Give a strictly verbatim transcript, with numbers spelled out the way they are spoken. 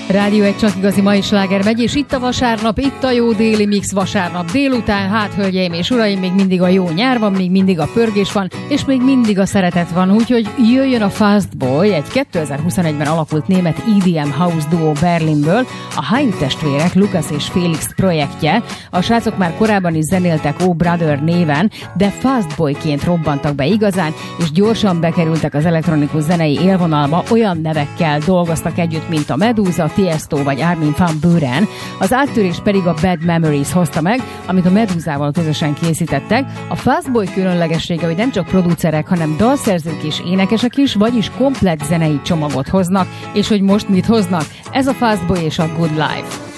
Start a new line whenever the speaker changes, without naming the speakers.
Rádió egy csak igazi mai sláger megy, és itt a vasárnap, itt a jó déli mix vasárnap délután. Hát, hölgyeim és uraim, még mindig a jó nyár van, még mindig a pörgés van, és még mindig a szeretet van. Úgyhogy jöjjön a Fast Boy, egy kétezer-huszonegyben alakult német E D M House duo Berlinből, a Haim testvérek, Lukas és Felix projektje. A srácok már korábban is zenéltek Oh Brother néven, de Fast Boyként robbantak be igazán, és gyorsan bekerültek az elektronikus zenei élvonalba, olyan nevekkel dolgoztak együtt, mint a Medusa, Tiesto vagy Armin van Buuren. Az áttörés pedig a Bad Memories hozta meg, amit a Medusával közösen készítettek. A Fast Boy különlegessége, hogy nem csak producerek, hanem dalszerzők és énekesek is, vagyis komplett zenei csomagot hoznak, és hogy most mit hoznak? Ez a Fast Boy és a Good Life.